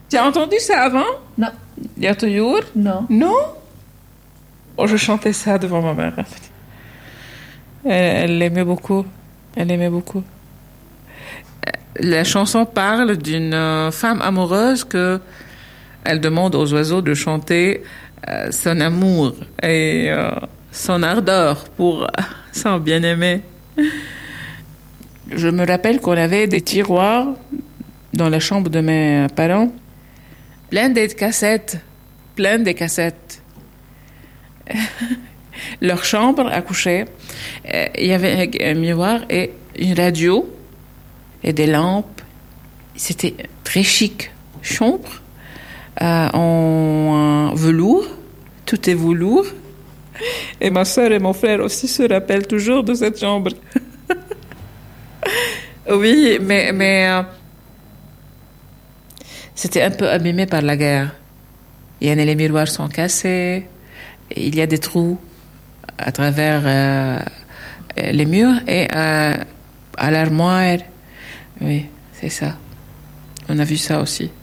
Tu as entendu ça avant? Non. Il y a toujours? Non. Non? Oh, je chantais ça devant ma mère. Elle l'aimait beaucoup. Elle aimait beaucoup. La chanson parle d'une femme amoureuse que elle demande aux oiseaux de chanter son amour et son ardeur pour son bien-aimé. Je me rappelle qu'on avait des tiroirs dans la chambre de mes parents, plein de cassettes, plein de cassettes. Leur chambre à coucher, il y avait un miroir et une radio et des lampes. C'était très chic. Chambre en velours, tout est velours. Et ma soeur et mon frère aussi se rappellent toujours de cette chambre. Oui, mais c'était un peu abîmé par la guerre. Les miroirs sont cassés, il y a des trous à travers les murs et à l'armoire. Oui, c'est ça. On a vu ça aussi.